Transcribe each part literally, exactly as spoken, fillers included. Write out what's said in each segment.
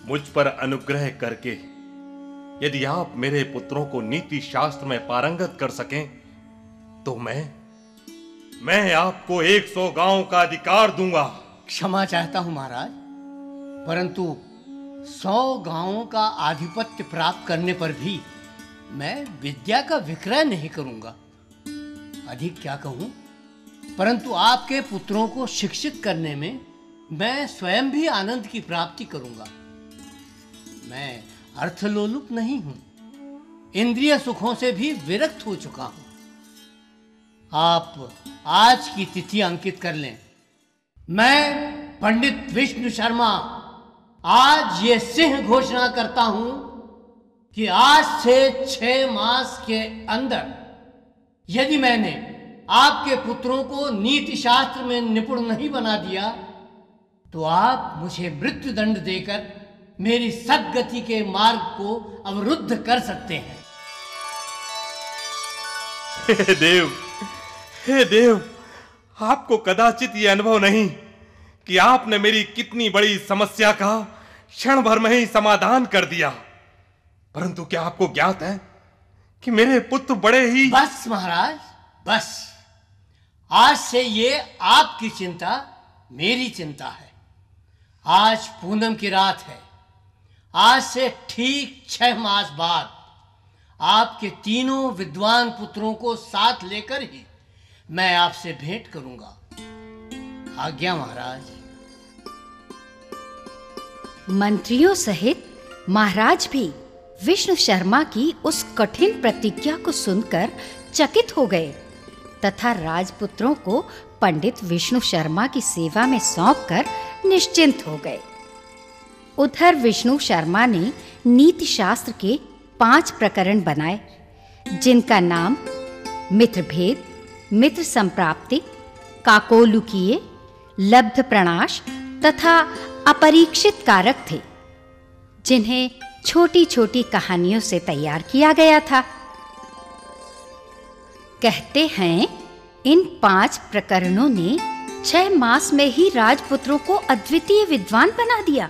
मुझ पर अनुग्रह करके यदि आप मेरे पुत्रों को नीति शास्त्र में पारंगत कर सकें तो मैं मैं आपको एक सौ गांव का अधिकार दूंगा। क्षमा चाहता हूं महाराज, परंतु सौ गांवों का आधिपत्य प्राप्त करने पर भी मैं विद्या का विक्रय नहीं करूंगा। अधिक क्या कहूं, परंतु आपके पुत्रों को शिक्षित करने में मैं स्वयं भी आनंद की प्राप्ति करूंगा। मैं अर्थलोलुप नहीं हूं, इंद्रिय सुखों से भी विरक्त हो चुका हूं। आप आज की तिथि अंकित कर लें। मैं पंडित विष्णु शर्मा आज ये सिंह घोषणा करता हूं कि आज से छह मास के अंदर यदि मैंने आपके पुत्रों को नीति शास्त्र में निपुण नहीं बना दिया तो आप मुझे मृत्यु दंड देकर मेरी सद्गति के मार्ग को अवरुद्ध कर सकते हैं। हे देव, हे देव, आपको कदाचित यह अनुभव नहीं कि आपने मेरी कितनी बड़ी समस्या का क्षण भर में ही समाधान कर दिया। परंतु क्या आपको ज्ञात है कि मेरे पुत्र बड़े ही... बस महाराज, बस। आज से ये आपकी चिंता मेरी चिंता है। आज पूनम की रात है। आज से ठीक छह मास बाद आपके तीनों विद्वान पुत्रों को साथ लेकर ही मैं आपसे भेंट करूंगा। आज्ञा महाराज। मंत्रियों सहित महाराज भी विष्णु शर्मा की उस कठिन प्रतिज्ञा को सुनकर चकित हो गए तथा राजपुत्रों को पंडित विष्णु शर्मा की सेवा में सौंपकर निश्चिंत हो गए। उधर विष्णु शर्मा ने नीति शास्त्र के पांच प्रकरण बनाए, जिनका नाम मित्रभेद, मित्र संप्राप्ति, काकोलुकीय, लब्ध प्रणाश तथा अपरीक्षित कारक थे, जिन्हें छोटी छोटी कहानियों से तैयार किया गया था। कहते हैं इन पांच प्रकरणों ने छह मास में ही राजपुत्रों को अद्वितीय विद्वान बना दिया।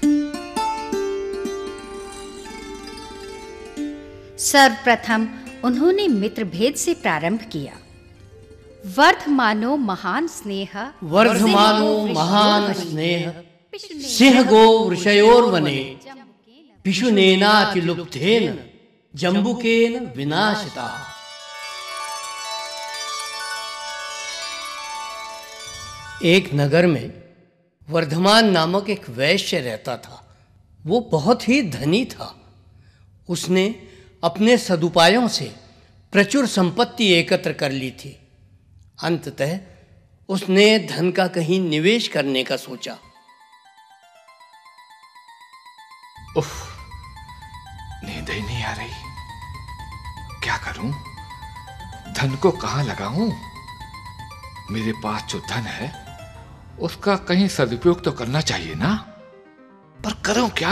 सर्वप्रथम उन्होंने मित्रभेद से प्रारंभ किया। वर्धमानो महान स्नेह वर्धमानो महान स्नेह सिंह गो वृषयोर्वने पिशुनेनातिलुप्तेन जम्बुकेन विनाशिता। एक नगर में वर्धमान नामक एक वैश्य रहता था। वो बहुत ही धनी था। उसने अपने सदुपायों से प्रचुर संपत्ति एकत्र कर ली थी। अंततः उसने धन का कहीं निवेश करने का सोचा। उफ, नींद ही नहीं आ रही। क्या करूं? धन को कहां लगाऊं? मेरे पास जो धन है उसका कहीं सदुपयोग तो करना चाहिए ना, पर करूं क्या?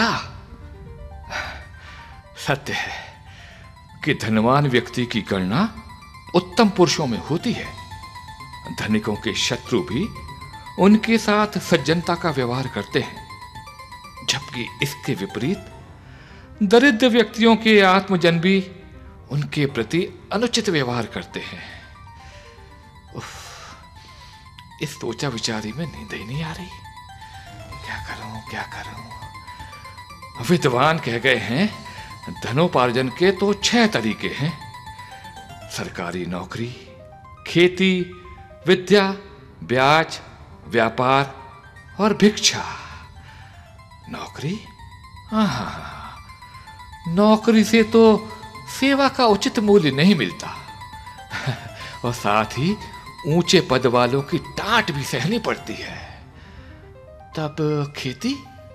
सत्य है कि धनवान व्यक्ति की गणना उत्तम पुरुषों में होती है। धनिकों के शत्रु भी उनके साथ सज्जनता का व्यवहार करते हैं, जबकि इसके विपरीत दरिद्र व्यक्तियों के आत्मजन भी उनके प्रति अनुचित व्यवहार करते हैं। उफ, इस सोचा विचारी में नींद ही नहीं आ रही। क्या करूं क्या करूं? विद्वान कह गए हैं धनोपार्जन के तो छह तरीके हैं: सरकारी नौकरी, खेती, विद्या, ब्याज, व्यापार और भिक्षा। नौकरी? हाँ, नौकरी से तो सेवा का उचित मूल्य नहीं मिलता और साथ ही ऊंचे पद वालों की डांट भी सहनी पड़ती है। तब खेती?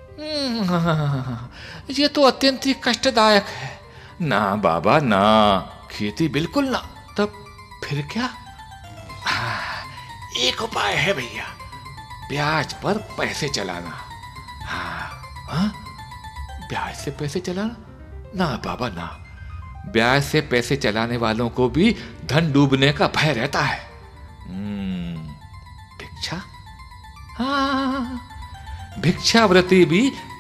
ये तो अत्यंत ही कष्टदायक है। ना बाबा ना, खेती बिल्कुल ना। तब फिर क्या? हाँ, एक उपाय है भैया, ब्याज पर पैसे चलाना। हाँ, हाँ, ब्याज से पैसे चलाना? ना बाबा ना, ब्याज से पैसे चलाने वालों को भी धन डूबने का भय रहता है। भिक्षा? हाँ, भिक्षावृत्ति भी